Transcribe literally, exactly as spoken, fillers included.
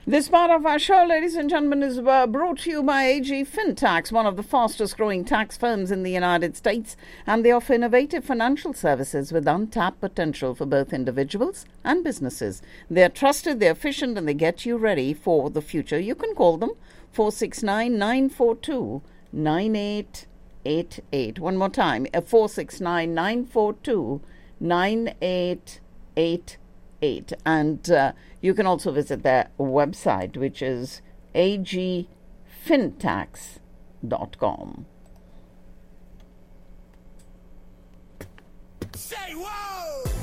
This part of our show, ladies and gentlemen, is uh, brought to you by A G FinTax, one of the fastest growing tax firms in the United States, and they offer innovative financial services with untapped potential for both individuals and businesses. They're trusted, they're efficient, and they get you ready for the future. You can call them four six nine, nine four two, nine eight eight eight. One more time, four six nine, nine four two, nine eight eight eight. And uh, you can also visit their website, which is a g fintax dot com. Say whoa!